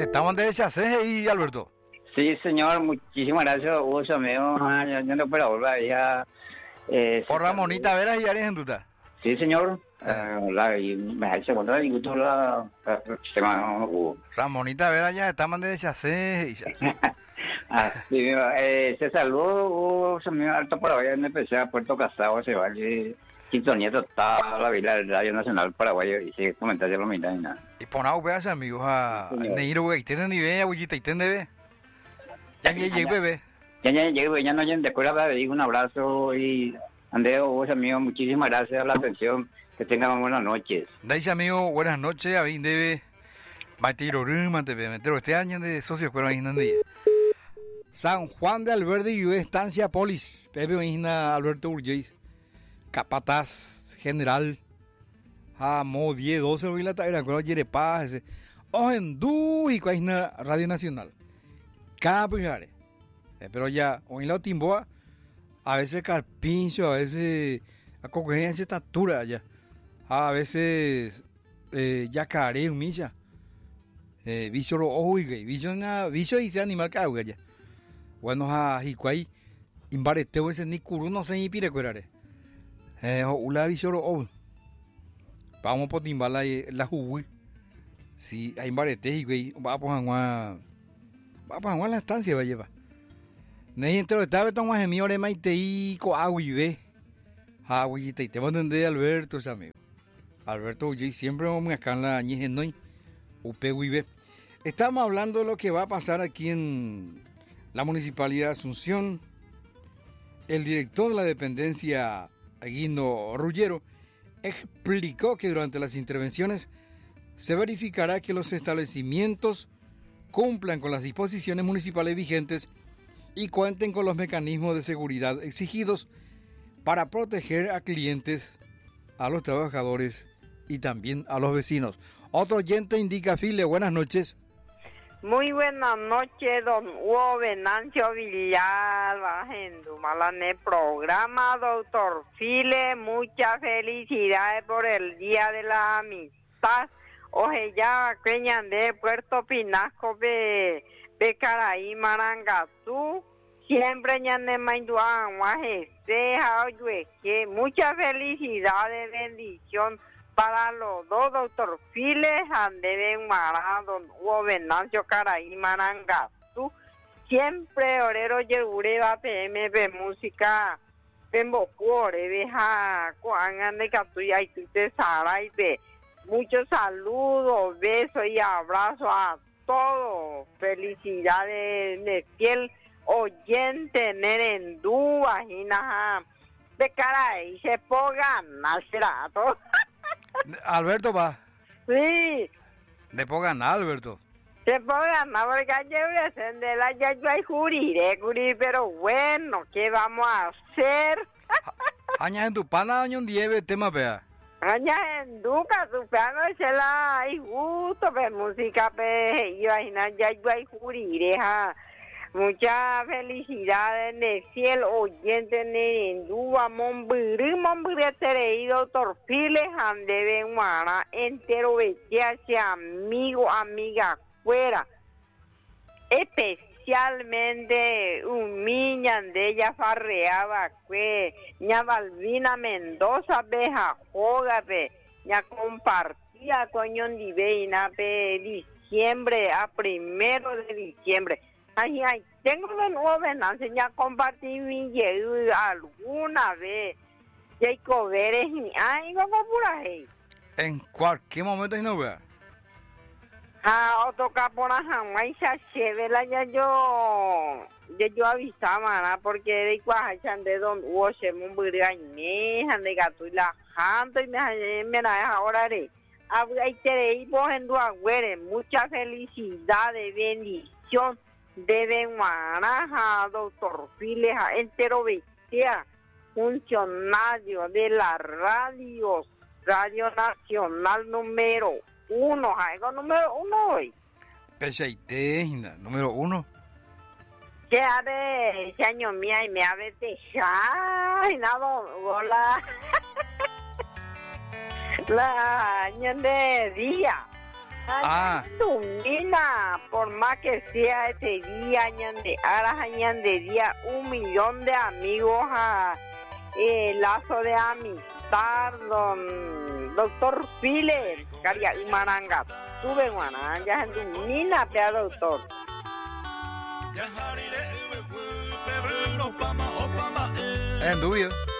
Estaban de deshacerse y Alberto. Sí, señor, muchísimas gracias, Hugo Sameo. Yo no puedo volver ya. Por Ramonita Veras y Arias en Duta. Sí, señor. Y me hace contar el gusto la tema Hugo. Ramonita Veras ya estaban de deshacerse y ya. Sí, se salvó Hugo Sameo Alto Paraguay, en especial Puerto Casado, se vale. Quinto Nieto está la vila del Radio Nacional Paraguayo y sigue comentando lo mismo y nada. Y ponau veas amigos a Neiro, güey, tienen ni idea, abuelita, y tienen de ver. Ya llegué, bebé. Ya llegué, ya no hay de acuerdo, le digo un abrazo y Andeo, vos amigo, muchísimas gracias por la atención, que tengan buenas noches. Dice amigo, buenas noches, a bien debe. Maitiro Rumante, pero este año de socios fueron ahí en día. San Juan de Alverde y Estancia Polis, Pepe Isna Alberto Urgeis. Capataz General Amo 10, 12 hoy la tarde, acuerdo ayer paz, Ojendu y Cuaisna Radio Nacional. Capujare. Pero ya, hoy la Timboa, a veces carpincho, a veces a cogencia estatura ya. A veces yacaré, humilla. Bicho lo oiga, bicho y ese animal que haga ya. Bueno, a Hicuay, imbareteo ese ni curu no se ni pire cuerare. Ula visoro vamos por timbar la juguí. Si hay baretes güey, va a la estancia va a llevar. Nei entre estaba tan más mío de maite co agui ve. Agui te van a entender Alberto, ese amigo. Alberto y siempre vamos acá en la ñeje noi. Upe ve. Estamos hablando de lo que va a pasar aquí en la Municipalidad de Asunción. El director de la dependencia Aguino Rullero explicó que durante las intervenciones se verificará que los establecimientos cumplan con las disposiciones municipales vigentes y cuenten con los mecanismos de seguridad exigidos para proteger a clientes, a los trabajadores y también a los vecinos. Otro oyente indica, File, buenas noches. Muy buenas noches, don Hugo Venancio Villalba, en Dumalane programa, doctor File, muchas felicidades por el Día de la Amistad. Oje ya, Peñan de Puerto Pinasco, Becaraí, Marangatú, siempre ñane mainduan, que muchas felicidades, bendición para los dos, doctor Files, Andeben Mará, don Hugo Venancio Caraí, Marangatú, siempre orero Yerureba, PMB Música, Pembocure, Beja, Coangan de Catuya y Tute Saraibe. Muchos saludos, besos y abrazos a todos. Felicidades de fiel oyente, Nerendú, Ajina, de Caraí, se pongan al rato. Alberto va. Sí. Le puedo ganar, Alberto. Se puede ganar porque ayer voy a encender la ya hay juriré, pero bueno, ¿qué vamos a hacer? Aña en tu pana, año un 10, tema vea. Aña en Duca, tu piano es la hay gusto, pero música, pe, yo ya hay juriré, ja. Muchas felicidades de cielo oyente en Dúa, Monbiri, Tereído, Torfiles, Andebe, Mara, entero, ese amigo, amiga, fuera. Especialmente un niña de ella farreaba, que ña Balbina Mendoza, beja, joga, ña compartía con Yondiveina, diciembre, a 1 de diciembre. Ay, tengo de nuevo Venancio, ya compartí mi llego alguna vez. Jacob Veres, ay, vamos por ahí. En cualquier momento no vea. Otro capona jamás se vela ya yo avisaba, ¿no? Porque de cuajan de don Hugo se me burgañejan de gato y la janta y me la ahora de. Ahí te vos en Duagüere, mucha felicidad, bendición. Deben Maraja, doctor Files, entero bestia, funcionario de la Radio Nacional número 1, algo número 1 hoy. Peseite, número 1. ¿Qué hace ese año mía y me ha de y nada, hola. La año de día. Tumina, por más que sea este día, ñande aras, ñande día, 1 millón de amigos a lazo de amistad, doctor File, Caria Humananga, tuve guana, ya en Tumina, pea doctor. En duda.